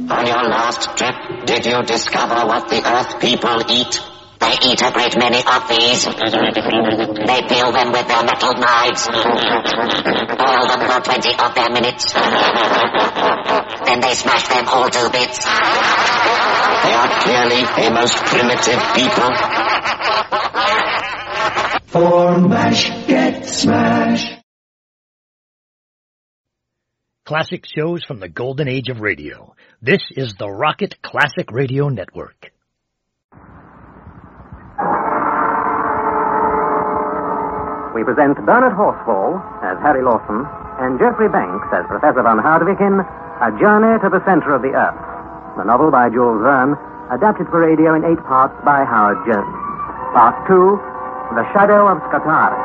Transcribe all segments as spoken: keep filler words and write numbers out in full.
On your last trip, did you discover what the Earth people eat? They eat a great many of these. They peel them with their metal knives. Boil them for twenty of their minutes. Then they smash them all to bits. They are clearly a most primitive people. For MASH, get smash. Classic shows from the golden age of radio. This is the Rocket Classic Radio Network. We present Bernard Horsfall as Harry Lawson and Geoffrey Banks as Professor von Hardwick in A Journey to the Center of the Earth, the novel by Jules Verne, adapted for radio in eight parts by Howard Jones. Part two, The Shadow of Scutari.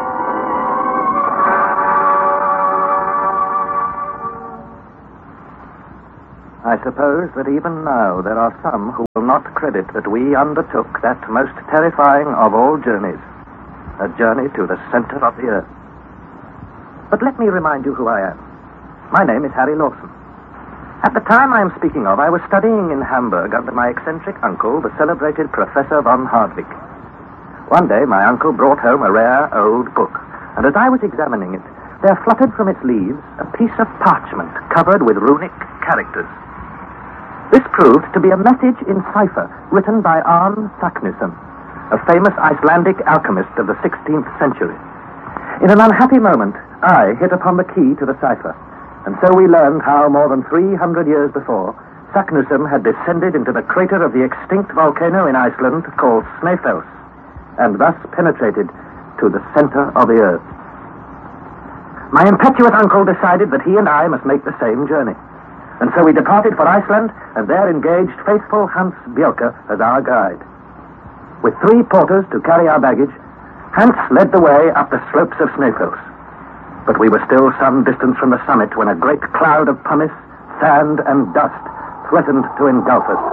I suppose that even now there are some who will not credit that we undertook that most terrifying of all journeys, a journey to the center of the earth. But let me remind you who I am. My name is Harry Lawson. At the time I am speaking of, I was studying in Hamburg under my eccentric uncle, the celebrated Professor von Hardwick. One day my uncle brought home a rare old book, and as I was examining it, there fluttered from its leaves a piece of parchment covered with runic characters. This proved to be a message in cipher written by Arne Saknussemm, a famous Icelandic alchemist of the sixteenth century. In an unhappy moment, I hit upon the key to the cipher, and so we learned how more than three hundred years before, Saknussemm had descended into the crater of the extinct volcano in Iceland called Snæfell, and thus penetrated to the center of the earth. My impetuous uncle decided that he and I must make the same journey, and so we departed for Iceland, and there engaged faithful Hans Bjelke as our guide. With three porters to carry our baggage, Hans led the way up the slopes of Snæfell. But we were still some distance from the summit when a great cloud of pumice, sand, and dust threatened to engulf us.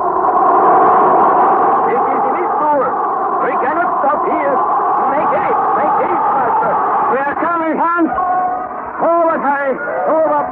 It is in its forward. We cannot stop here. Make haste, make haste, master. We are coming, Hans. Forward, Harry. Forward.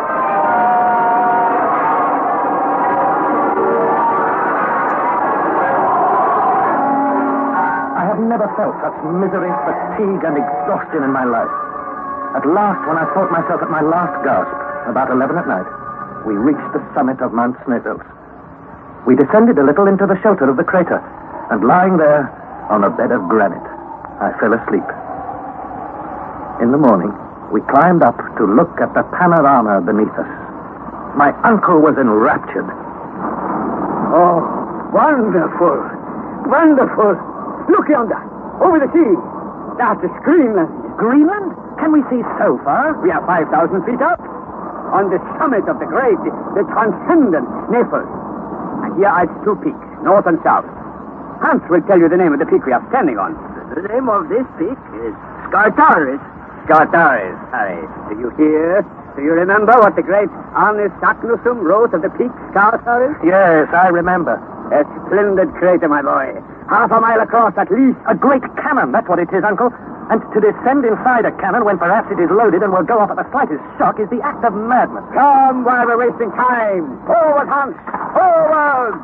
I have never felt such misery, fatigue, and exhaustion in my life. At last, when I thought myself at my last gasp, about eleven at night, we reached the summit of Mount Snæfell. We descended a little into the shelter of the crater, and lying there on a bed of granite, I fell asleep. In the morning, we climbed up to look at the panorama beneath us. My uncle was enraptured. Oh, wonderful. Wonderful. Look yonder, over the sea. That is Greenland. Greenland? Can we see so far? We are five thousand feet up. On the summit of the great, the transcendent Snæfell. And here are its two peaks, north and south. Hans will tell you the name of the peak we are standing on. The name of this peak is Scartaris. Scartaris, Harry. Do you hear? Do you remember what the great Arne Saknussemm wrote of the peak Scartaris? Yes, I remember. A splendid crater, my boy. Half a mile across at least. A great cannon, that's what it is, Uncle. And to descend inside a cannon when perhaps it is loaded and will go off at the slightest shock is the act of madness. Come while we're wasting time. Forward, Hans. Forward!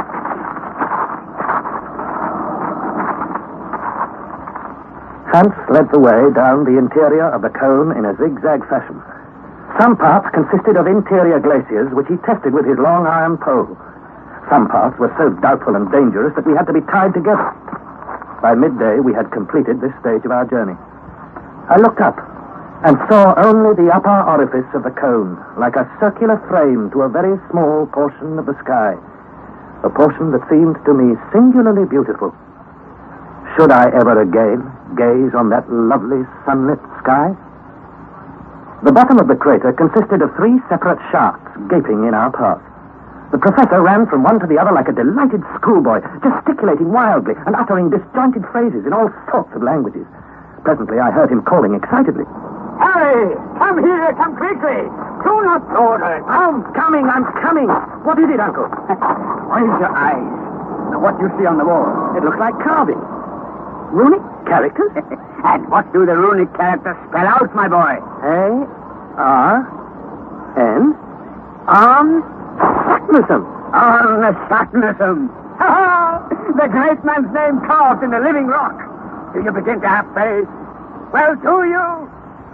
Hans led the way down the interior of the cone in a zigzag fashion. Some parts consisted of interior glaciers which he tested with his long iron pole. Some parts were so doubtful and dangerous that we had to be tied together. By midday, we had completed this stage of our journey. I looked up and saw only the upper orifice of the cone, like a circular frame to a very small portion of the sky, a portion that seemed to me singularly beautiful. Should I ever again gaze on that lovely sunlit sky? The bottom of the crater consisted of three separate shafts gaping in our path. The professor ran from one to the other like a delighted schoolboy, gesticulating wildly and uttering disjointed phrases in all sorts of languages. Presently, I heard him calling excitedly. Harry, come here, come quickly. Do not order. I'm coming, I'm coming. What is it, Uncle? Raise your eyes. Now, what do you see on the wall? It looks like carving. Runic characters? And what do the runic characters spell out, my boy? A, R, N, Arne Saknussemm. Arne Saknussemm. Ha-ha! The great man's name carved in the living rock. Do you begin to have faith? Well, do you?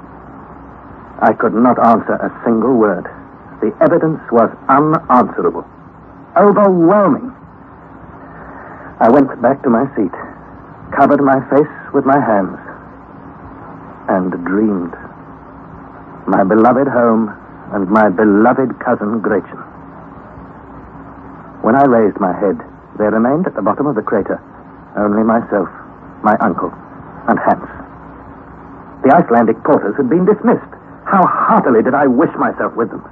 I could not answer a single word. The evidence was unanswerable. Overwhelming. I went back to my seat, covered my face with my hands, and dreamed. My beloved home and my beloved cousin Gretchen. When I raised my head, there remained at the bottom of the crater only myself, my uncle, and Hans. The Icelandic porters had been dismissed. How heartily did I wish myself with them.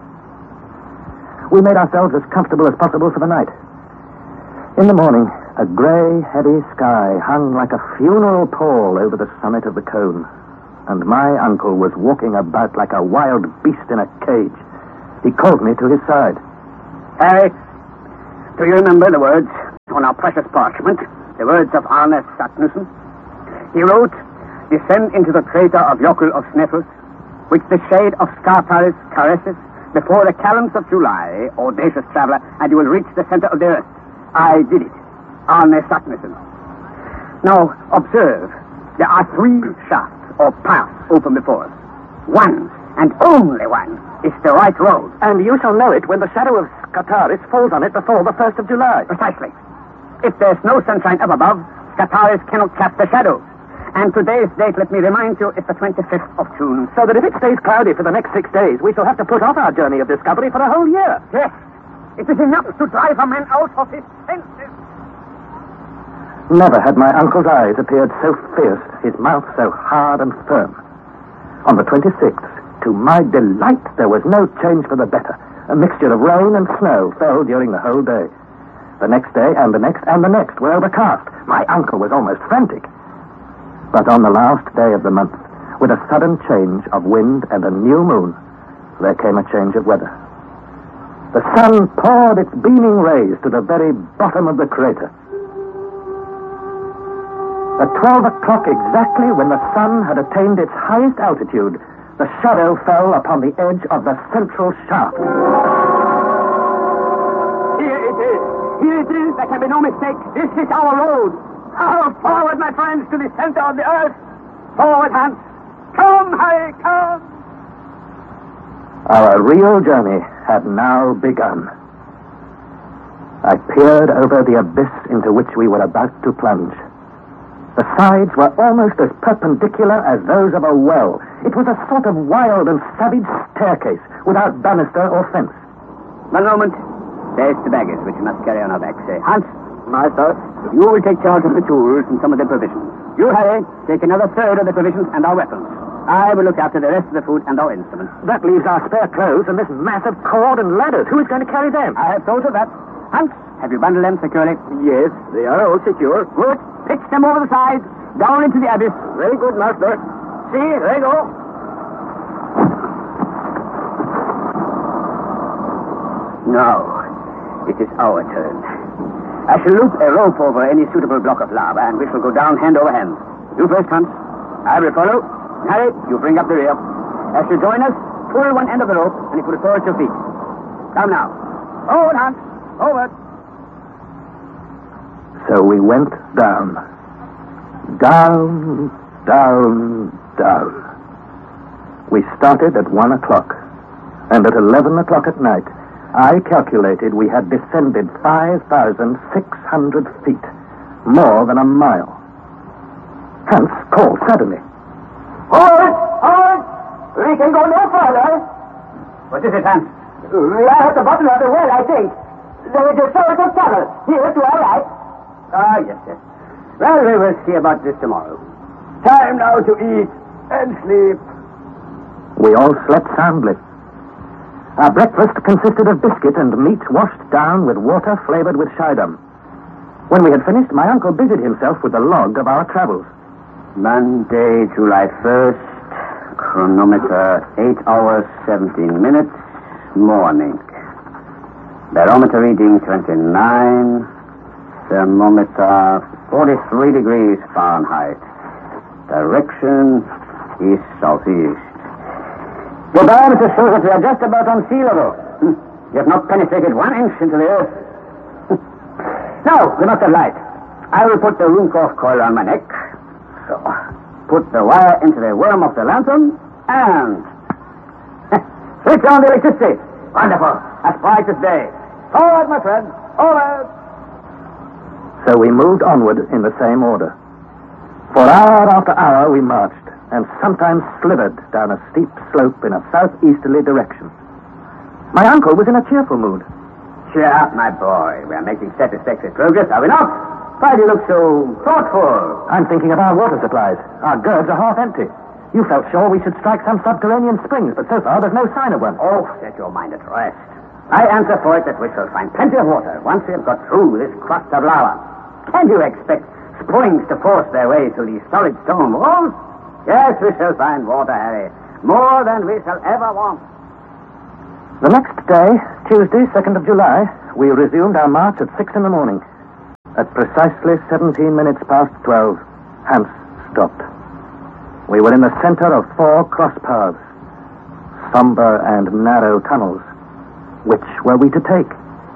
We made ourselves as comfortable as possible for the night. In the morning, a grey, heavy sky hung like a funeral pall over the summit of the cone, and my uncle was walking about like a wild beast in a cage. He called me to his side. Harry, do you remember the words on our precious parchment? The words of Arne Saknussemm? He wrote, "Descend into the crater of Jökull of Snæfell, which the shade of Skartaris caresses, before the calends of July, audacious traveler, and you will reach the center of the earth." I did it. Arne Saknussemm. Now, observe. There are three shafts, or paths, open before us. One, and only one, is the right road. And you shall know it when the shadow of Skartaris falls on it before the first of July. Precisely. If there's no sunshine up above, Skartaris cannot cast the shadow. And today's date, let me remind you, is the twenty-fifth of June. So that if it stays cloudy for the next six days, we shall have to put off our journey of discovery for a whole year. Yes. It is enough to drive a man out of his senses. Never had my uncle's eyes appeared so fierce, his mouth so hard and firm. On the twenty-sixth, to my delight, there was no change for the better. A mixture of rain and snow fell during the whole day. The next day, and the next, and the next were overcast. My uncle was almost frantic. But on the last day of the month, with a sudden change of wind and a new moon, there came a change of weather. The sun poured its beaming rays to the very bottom of the crater. At twelve o'clock exactly, when the sun had attained its highest altitude, the shadow fell upon the edge of the central shaft. Here it is. Here it is. There can be no mistake. This is our road. Oh, forward, my friends, to the center of the earth. Forward, Hans. Come, Harry, come. Our real journey had now begun. I peered over the abyss into which we were about to plunge. The sides were almost as perpendicular as those of a well. It was a sort of wild and savage staircase, without banister or fence. One moment. There's the baggage which we must carry on our backs. Uh, Hans, Master, you will take charge of the tools and some of the provisions. You, Harry, take another third of the provisions and our weapons. I will look after the rest of the food and our instruments. That leaves our spare clothes and this mass of cord and ladders. Who is going to carry them? I have thought of that. Hans, have you bundled them securely? Yes, they are all secure. Good. Pitch them over the side, down into the abyss. Very good, Master. See, there you go. Now, it is our turn. I shall loop a rope over any suitable block of lava, and we shall go down hand over hand. You first, Hans. I will follow. Harry, you bring up the rear. As you join us, pull one end of the rope, and you put it towards your feet. Come now. Forward, Hans. Forward. So we went down. Down, down, down. We started at one o'clock, and at eleven o'clock at night, I calculated we had descended five thousand six hundred feet, more than a mile. Hans called suddenly. Hold! Hold! We can go no further. What is it, Hans? We are at the bottom of the well, I think. There is a sort of tunnel here to our right. Ah, yes, yes. Well, we will see about this tomorrow. Time now to eat and sleep. We all slept soundly. Our breakfast consisted of biscuit and meat washed down with water flavored with Schiedam. When we had finished, my uncle busied himself with the log of our travels. Monday, July first. Chronometer eight hours, seventeen minutes. Morning. Barometer reading twenty-nine. Thermometer forty-three degrees Fahrenheit. Direction east-southeast. The barometer shows that we are just about on sea level. You have not penetrated one inch into the earth. Now, we must have light. I will put the Ruhmkorff coil on my neck. So, put the wire into the worm of the lantern, and... switch on the electricity. Wonderful. As bright as day. Forward, my friend. Forward. So we moved onward in the same order. For hour after hour we marched, and sometimes slithered down a steep slope in a southeasterly direction. My uncle was in a cheerful mood. Cheer up, my boy. We are making satisfactory progress, are we not? Why do you look so thoughtful? I'm thinking of our water supplies. Our gourds are half empty. You felt sure we should strike some subterranean springs, but so far there's no sign of one. Oh, set your mind at rest. I answer for it that we shall find plenty of water once we have got through this crust of lava. Can you expect springs to force their way through these solid stone walls? Yes, we shall find water, Harry. More than we shall ever want. The next day, Tuesday, second of July, we resumed our march at six in the morning. At precisely seventeen minutes past twelve, Hans stopped. We were in the center of four cross paths, somber and narrow tunnels. Which were we to take?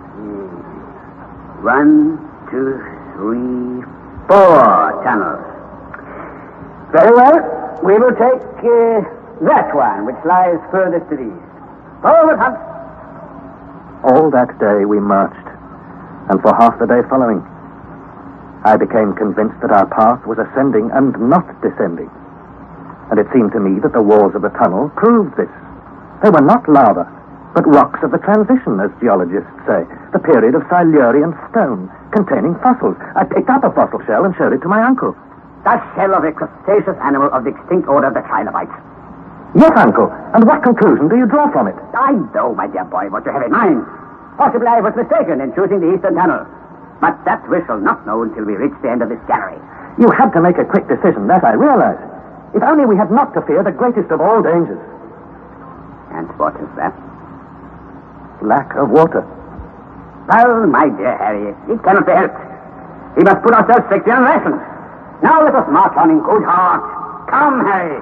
One, two, three, four tunnels. Very well. We will take uh, that one, which lies furthest to the east. Forward, Hans. All that day we marched, and for half the day following. I became convinced that our path was ascending and not descending. And it seemed to me that the walls of the tunnel proved this. They were not lava, but rocks of the transition, as geologists say, the period of Silurian stone, containing fossils. I picked up a fossil shell and showed it to my uncle. The shell of a crustaceous animal of the extinct order of the trilobites. Yes, uncle. And what conclusion do you draw from it? I know, my dear boy, what you have in mind. Possibly I was mistaken in choosing the eastern tunnel. But that we shall not know until we reach the end of this gallery. You had to make a quick decision, that I realize. If only we had not to fear the greatest of all dangers. And what is that? Lack of water. Well, my dear Harry, it cannot be helped. We must put ourselves strictly on rations. Now let us march on in good heart. Come, Harry.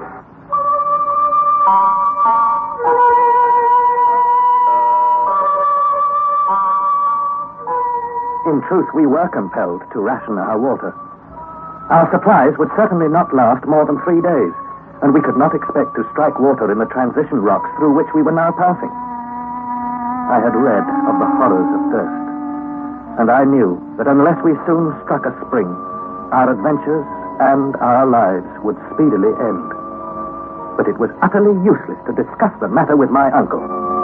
In truth, we were compelled to ration our water. Our supplies would certainly not last more than three days, and we could not expect to strike water in the transition rocks through which we were now passing. I had read of the horrors of thirst, and I knew that unless we soon struck a spring, our adventures and our lives would speedily end. But it was utterly useless to discuss the matter with my uncle.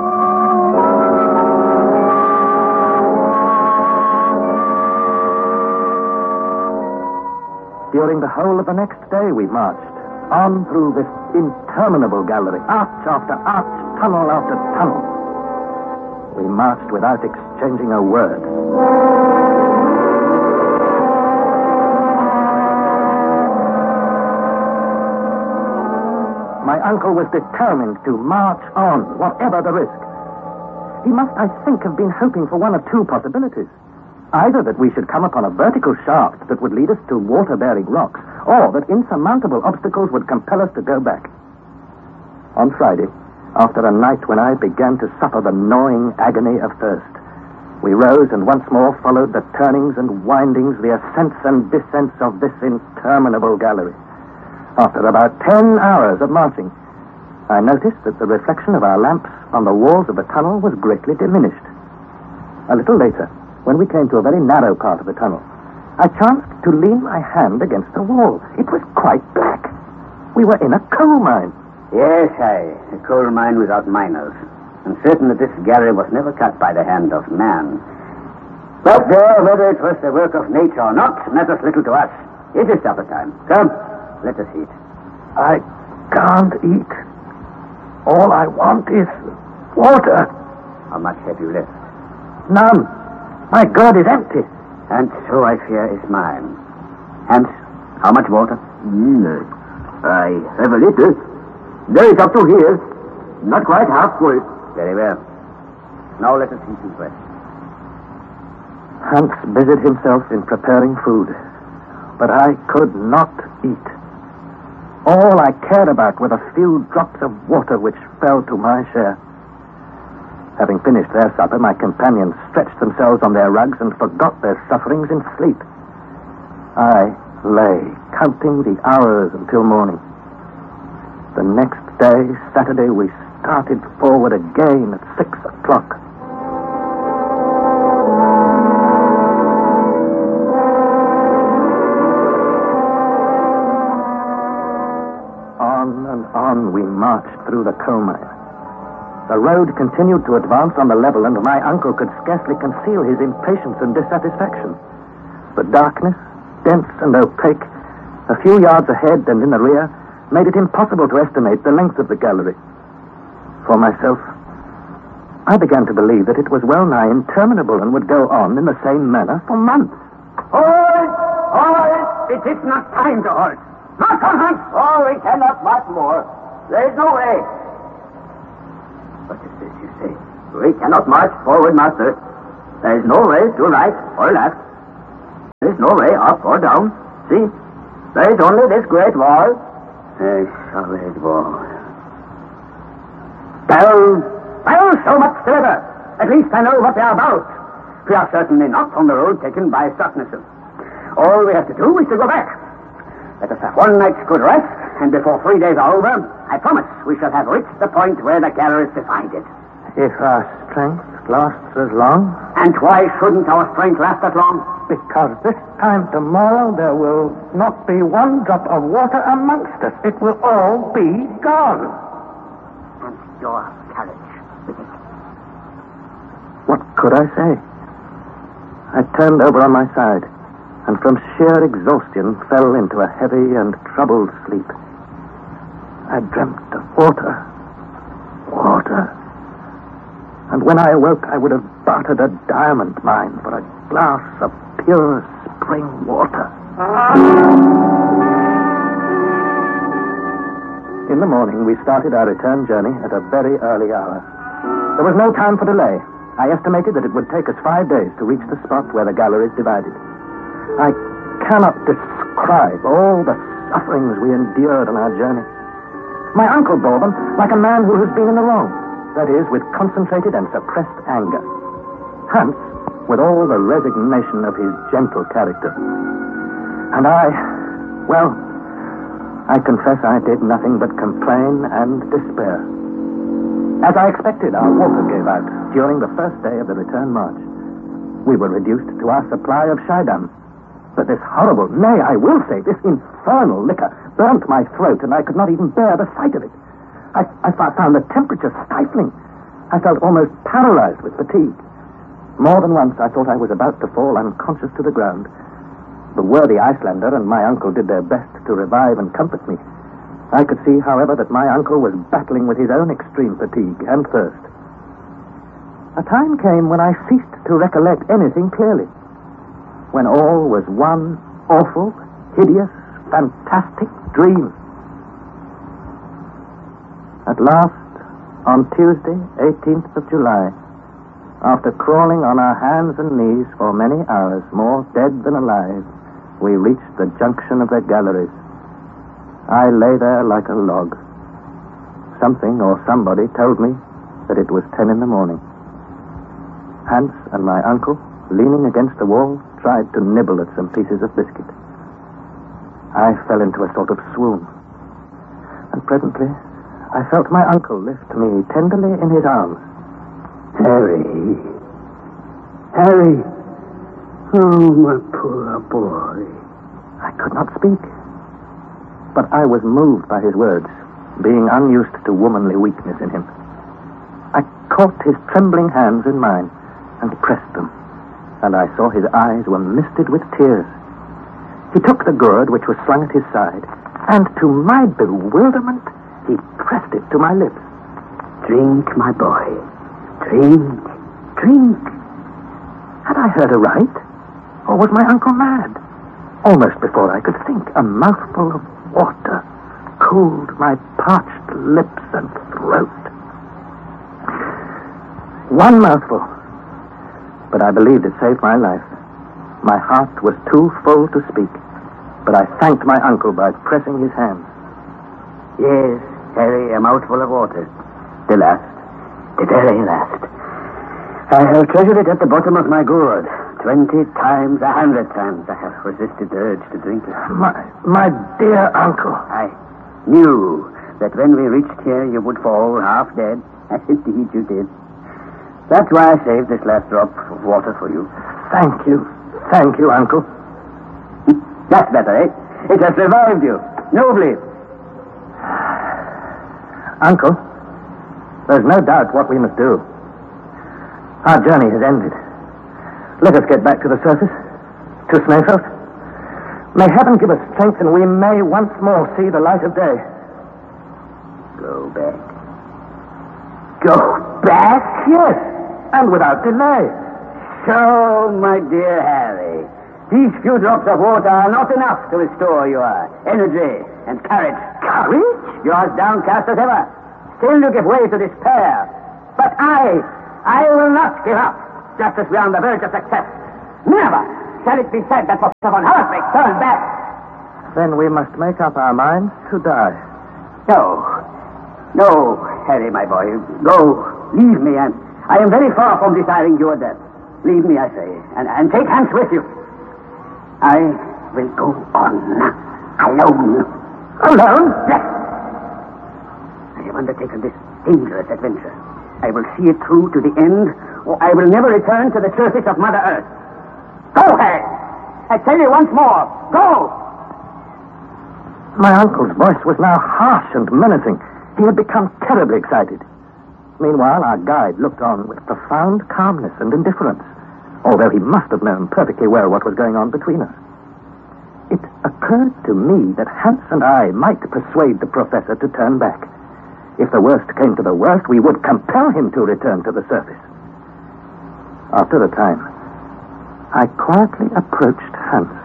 During the whole of the next day we marched, on through this interminable gallery, arch after arch, tunnel after tunnel. We marched without exchanging a word. My uncle was determined to march on, whatever the risk. He must, I think, have been hoping for one of two possibilities. Either that we should come upon a vertical shaft that would lead us to water-bearing rocks, or that insurmountable obstacles would compel us to go back. On Friday, after a night when I began to suffer the gnawing agony of thirst, we rose and once more followed the turnings and windings, the ascents and descents of this interminable gallery. After about ten hours of marching, I noticed that the reflection of our lamps on the walls of the tunnel was greatly diminished. A little later, when we came to a very narrow part of the tunnel, I chanced to lean my hand against the wall. It was quite black. We were in a coal mine. Yes, Harry, a coal mine without miners. I'm certain that this gallery was never cut by the hand of man. But there, whether it was the work of nature or not, matters little to us. It is supper time. Come, let us eat. I can't eat. All I want is water. How much have you left? None. My gourd is empty. And so I fear is mine. Hans, how much water? Mm, I have a little. There is up to here. Not quite half full. Very well. Now let us eat and rest. Hans busied himself in preparing food, but I could not eat. All I cared about were the few drops of water which fell to my share. Having finished their supper, my companions stretched themselves on their rugs and forgot their sufferings in sleep. I lay, counting the hours until morning. The next day, Saturday, we started forward again at six o'clock. On and on we marched through the coal mine. The road continued to advance on the level, and my uncle could scarcely conceal his impatience and dissatisfaction. The darkness, dense and opaque, a few yards ahead and in the rear, made it impossible to estimate the length of the gallery. For myself, I began to believe that it was well nigh interminable and would go on in the same manner for months. Halt! Halt! It is not time to halt. Not on hunt! Oh, we cannot march more. There is no way. What is this you say? We cannot march forward, master. There is no way to right or left. There is no way up or down. See? There is only this great wall. A solid wall. Well, well, so much the better. At least I know what they are about. We are certainly not on the road taken by Stocknessel. All we have to do is to go back. Let us have one night's good rest, and before three days are over, I promise we shall have reached the point where the gallery is divided. If our strength lasts as long... And why shouldn't our strength last that long? Because this time tomorrow there will not be one drop of water amongst us. It will all be gone. And your carriage with it. What could I say? I turned over on my side, and from sheer exhaustion fell into a heavy and troubled sleep. I dreamt of water. Water. And when I awoke, I would have bartered a diamond mine for a glass of pure spring water. In the morning, we started our return journey at a very early hour. There was no time for delay. I estimated that it would take us five days to reach the spot where the gallery is divided. I cannot describe all the sufferings we endured on our journey. My uncle bore them like a man who has been in the wrong, that is, with concentrated and suppressed anger. Hans, with all the resignation of his gentle character. And I, well, I confess I did nothing but complain and despair. As I expected, our water gave out during the first day of the return march. We were reduced to our supply of Schiedam. But this horrible, nay, I will say, this infernal liquor burnt my throat, and I could not even bear the sight of it. I, I found the temperature stifling. I felt almost paralyzed with fatigue. More than once I thought I was about to fall unconscious to the ground. The worthy Icelander and my uncle did their best to revive and comfort me. I could see, however, that my uncle was battling with his own extreme fatigue and thirst. A time came when I ceased to recollect anything clearly. When all was one awful, hideous, fantastic dream. At last, on Tuesday, eighteenth of July, after crawling on our hands and knees for many hours, more dead than alive, we reached the junction of the galleries. I lay there like a log. Something or somebody told me that it was ten in the morning. Hans and my uncle, leaning against the wall, tried to nibble at some pieces of biscuit. I fell into a sort of swoon. And presently, I felt my uncle lift me tenderly in his arms. Harry. Harry. Oh, my poor boy. I could not speak. But I was moved by his words, being unused to womanly weakness in him. I caught his trembling hands in mine and pressed them. And I saw his eyes were misted with tears. He took the gourd which was slung at his side, and to my bewilderment, he pressed it to my lips. Drink, my boy. Drink. Drink. Had I heard aright? Or was my uncle mad? Almost before I could think, a mouthful of water cooled my parched lips and throat. One mouthful. But I believed it saved my life. My heart was too full to speak, but I thanked my uncle by pressing his hand. Yes, Harry, a mouthful of water. The last. The very last. I have treasured it at the bottom of my gourd. Twenty times, a hundred times I have resisted the urge to drink it. My, my dear uncle. I knew that when we reached here you would fall half dead. As indeed you did. That's why I saved this last drop of water for you. Thank you. Thank you, uncle. That's better, eh? It has revived you. Nobly. Uncle, there's no doubt what we must do. Our journey has ended. Let us get back to the surface, to Snæfell. May heaven give us strength and we may once more see the light of day. Go back. Go back? Yes, and without delay. So, my dear Harry, these few drops of water are not enough to restore your energy and courage. Courage? You're as downcast as ever. Still you give way to despair. But I, I will not give up, just as we are on the verge of success. Never shall it be said that Professor von Hausbeck turned back. Then we must make up our minds to die. No. No, Harry, my boy. Go. Leave me, and I am very far from desiring your death. Leave me, I say, and, and take Hans with you. I will go on alone. Alone? Yes. I have undertaken this dangerous adventure. I will see it through to the end, or I will never return to the surface of Mother Earth. Go, Harry! I tell you once more, go! My uncle's voice was now harsh and menacing. He had become terribly excited. Meanwhile, our guide looked on with profound calmness and indifference, although he must have known perfectly well what was going on between us. It occurred to me that Hans and I might persuade the professor to turn back. If the worst came to the worst, we would compel him to return to the surface. After a time, I quietly approached Hans.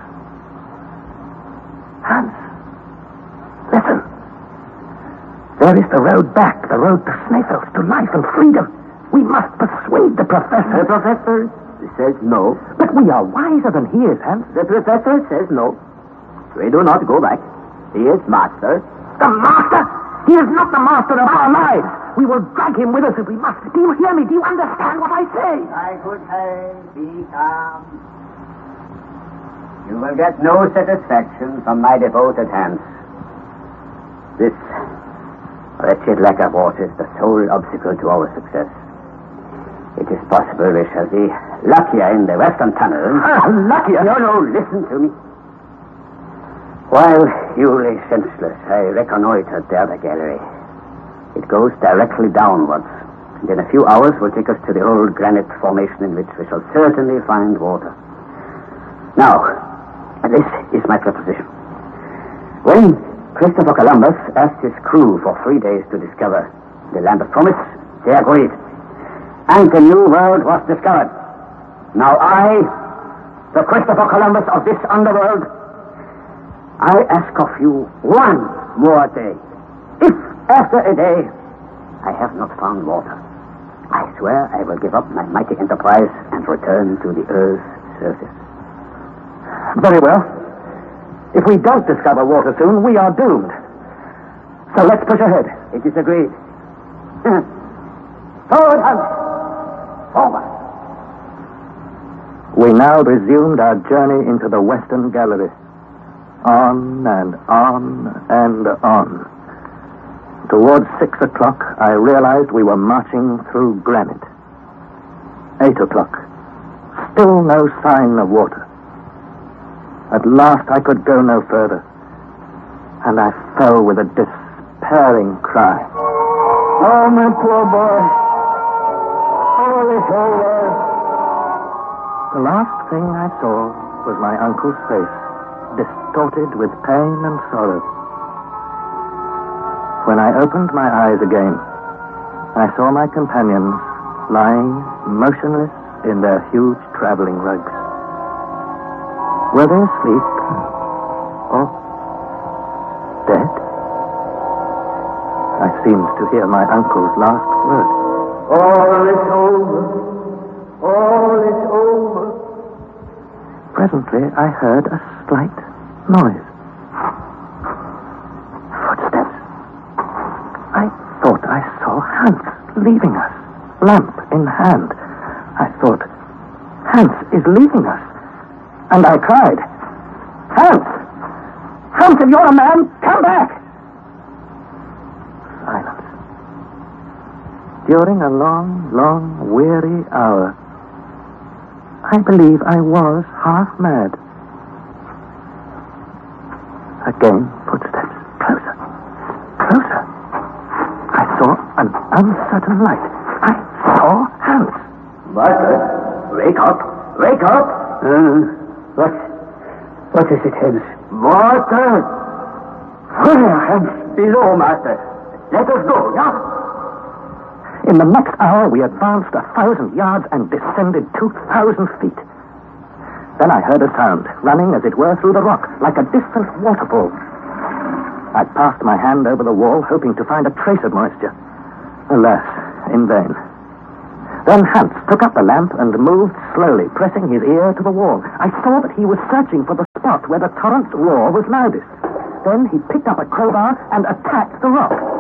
Hans, listen. There is the road back, the road to Snæfell, to life and freedom. We must persuade the professor. The professor says no. But we are wiser than he is, Hans. The professor says no. We do not go back. He is master. The master? He is not the master of our lives. We will drag him with us if we must. Do you hear me? Do you understand what I say? My good Harry, be calm. You will get no satisfaction from my devoted Hans. This wretched lack of water is the sole obstacle to our success. It is possible we shall be luckier in the western tunnel. Ah, luckier? No, no, listen to me. While you lay senseless, I reconnoitered the other gallery. It goes directly downwards, and in a few hours will take us to the old granite formation in which we shall certainly find water. Now, this is my proposition. When Christopher Columbus asked his crew for three days to discover the land of promise, they agreed. And the new world was discovered. Now I, the Christopher Columbus of this underworld, I ask of you one more day. If after a day I have not found water, I swear I will give up my mighty enterprise and return to the earth's surface. Very well. If we don't discover water soon, we are doomed. So let's push ahead. It is agreed. Forward, Hans! Forward! We now resumed our journey into the western gallery. On and on and on. Towards six o'clock, I realized we were marching through granite. Eight o'clock. Still no sign of water. At last I could go no further, and I fell with a despairing cry. Oh, my poor boy. All is over. The last thing I saw was my uncle's face, distorted with pain and sorrow. When I opened my eyes again, I saw my companions lying motionless in their huge traveling rugs. Were they asleep or dead? I seemed to hear my uncle's last words. All is over. All is over. Presently, I heard a slight noise. Footsteps. I thought I saw Hans leaving us, lamp in hand. I thought, Hans is leaving us. And I cried, Hans! Hans, if you're a man, come back! Silence. During a long, long, weary hour, I believe I was half mad. Again, footsteps. Closer. Closer. I saw an uncertain light. I saw Hans. Master, wake up. Wake up. Uh, what? What is it, Hans? Water. Where, Hans? Below, Master. Let us go, yeah? In the next hour, we advanced a thousand yards and descended two thousand feet. Then I heard a sound, running as it were through the rock, like a distant waterfall. I passed my hand over the wall, hoping to find a trace of moisture. Alas, in vain. Then Hans took up the lamp and moved slowly, pressing his ear to the wall. I saw that he was searching for the spot where the torrent's roar was loudest. Then he picked up a crowbar and attacked the rock.